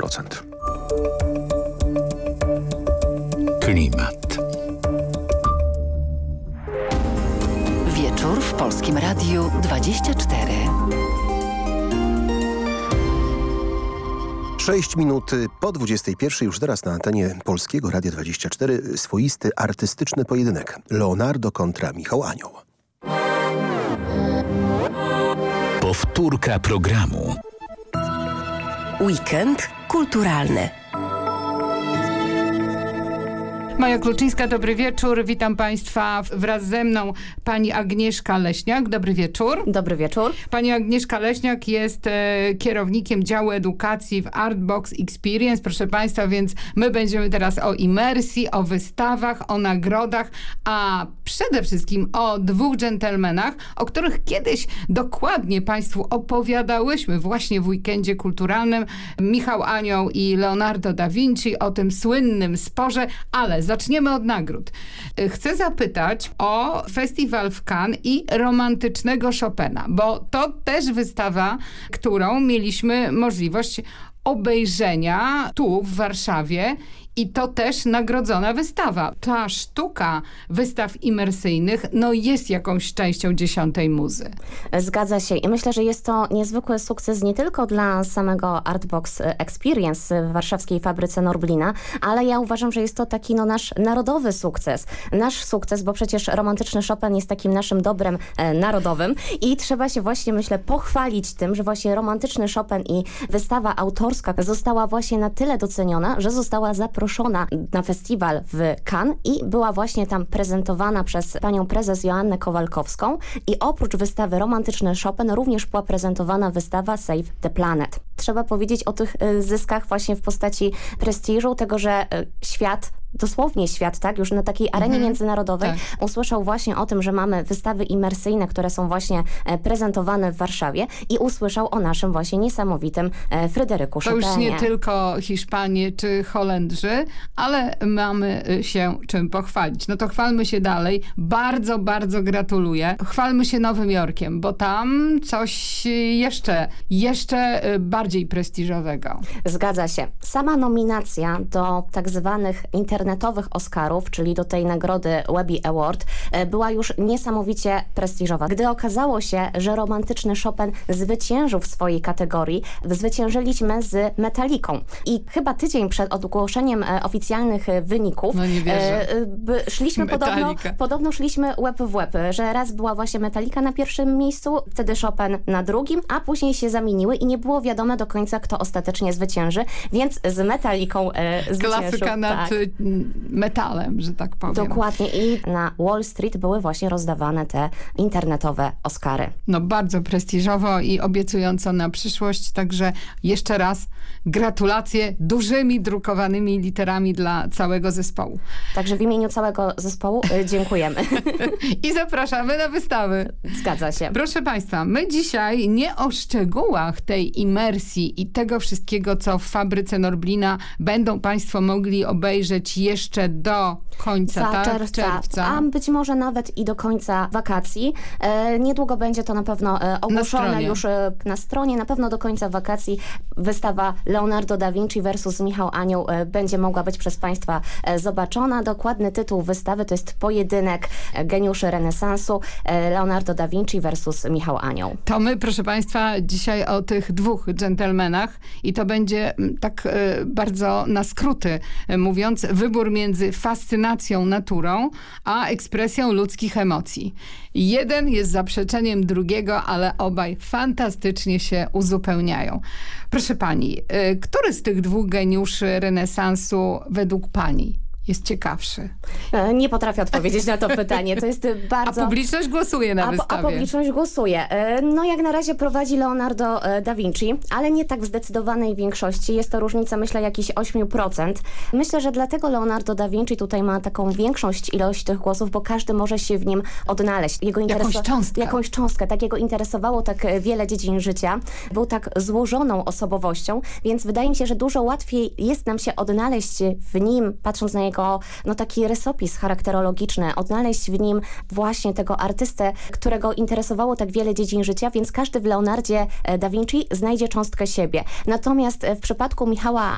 10%. Klimat. Wieczór w Polskim Radiu 24. 6 minut po 21 już teraz na antenie Polskiego Radia 24 swoisty artystyczny pojedynek. Leonardo kontra Michał Anioł. Powtórka programu. Weekend kulturalny. Maja Kluczyńska, dobry wieczór. Witam Państwa wraz ze mną pani Agnieszka Leśniak. Dobry wieczór. Dobry wieczór. Pani Agnieszka Leśniak jest kierownikiem działu edukacji w Artbox Experience. Proszę Państwa, więc my będziemy teraz o imersji, o wystawach, o nagrodach, a przede wszystkim o dwóch dżentelmenach, o których kiedyś dokładnie Państwu opowiadałyśmy właśnie w weekendzie kulturalnym. Michał Anioł i Leonardo da Vinci, o tym słynnym sporze, ale zaczniemy od nagród. Chcę zapytać o festiwal w Cannes i romantycznego Chopina, bo to też wystawa, którą mieliśmy możliwość obejrzenia tu w Warszawie i to też nagrodzona wystawa. Ta sztuka wystaw imersyjnych jest jakąś częścią 10. Muzy. Zgadza się i myślę, że jest to niezwykły sukces nie tylko dla samego Artbox Experience w warszawskiej fabryce Norblina, ale ja uważam, że jest to taki nasz narodowy sukces. Nasz sukces, bo przecież romantyczny Chopin jest takim naszym dobrem narodowym i trzeba się właśnie, myślę, pochwalić tym, że właśnie romantyczny Chopin i wystawa autorska została właśnie na tyle doceniona, że została zaproszona na festiwal w Cannes i była właśnie tam prezentowana przez panią prezes Joannę Kowalkowską i oprócz wystawy Romantyczny Chopin również była prezentowana wystawa Save the Planet. Trzeba powiedzieć o tych zyskach właśnie w postaci prestiżu, tego, że świat, dosłownie świat, tak, już na takiej arenie międzynarodowej usłyszał właśnie o tym, że mamy wystawy imersyjne, które są właśnie prezentowane w Warszawie i usłyszał o naszym właśnie niesamowitym Fryderyku Chopinie. To już nie tylko Hiszpanie czy Holendrzy, ale mamy się czym pochwalić. No to chwalmy się dalej. Bardzo, bardzo gratuluję. Chwalmy się Nowym Jorkiem, bo tam coś jeszcze bardziej prestiżowego. Zgadza się. Sama nominacja do tak zwanych internetowych Oscarów, czyli do tej nagrody Webby Award, była już niesamowicie prestiżowa. Gdy okazało się, że romantyczny Chopin zwyciężył w swojej kategorii, zwyciężyliśmy z Metaliką. I chyba tydzień przed ogłoszeniem oficjalnych wyników szliśmy podobno szliśmy łeb w łeb, że raz była właśnie Metallica na pierwszym miejscu, wtedy Chopin na drugim, a później się zamieniły i nie było wiadomo do końca, kto ostatecznie zwycięży, więc z Metaliką zwyciężył. Klasyka nad metalem, że tak powiem. Dokładnie i na Wall Street były właśnie rozdawane te internetowe Oscary. Bardzo prestiżowo i obiecująco na przyszłość, także jeszcze raz gratulacje dużymi drukowanymi literami dla całego zespołu. Także w imieniu całego zespołu dziękujemy. I zapraszamy na wystawy. Zgadza się. Proszę Państwa, my dzisiaj nie o szczegółach tej imersji i tego wszystkiego, co w fabryce Norblina będą Państwo mogli obejrzeć jeszcze do końca czerwca. A być może nawet i do końca wakacji. Niedługo będzie to na pewno ogłoszone już na stronie. Na pewno do końca wakacji wystawa Leonardo da Vinci versus Michał Anioł będzie mogła być przez Państwa zobaczona. Dokładny tytuł wystawy to jest Pojedynek geniuszy renesansu Leonardo da Vinci versus Michał Anioł. To my, proszę Państwa, dzisiaj o tych dwóch dżentelmenach i to będzie tak bardzo na skróty mówiąc, wybór między fascynacją naturą, a ekspresją ludzkich emocji. Jeden jest zaprzeczeniem drugiego, ale obaj fantastycznie się uzupełniają. Proszę pani, który z tych dwóch geniuszy renesansu według pani jest ciekawszy? Nie potrafię odpowiedzieć na to pytanie. To jest bardzo... A publiczność głosuje na wystawie. A publiczność głosuje. Jak na razie prowadzi Leonardo da Vinci, ale nie tak w zdecydowanej większości. Jest to różnica, myślę, jakichś 8%. Myślę, że dlatego Leonardo da Vinci tutaj ma taką większą ilość tych głosów, bo każdy może się w nim odnaleźć. Jakąś cząstkę. Tak jego interesowało tak wiele dziedzin życia. Był tak złożoną osobowością, więc wydaje mi się, że dużo łatwiej jest nam się odnaleźć w nim, patrząc na jego taki rysopis charakterologiczny, odnaleźć w nim właśnie tego artystę, którego interesowało tak wiele dziedzin życia, więc każdy w Leonardzie da Vinci znajdzie cząstkę siebie. Natomiast w przypadku Michała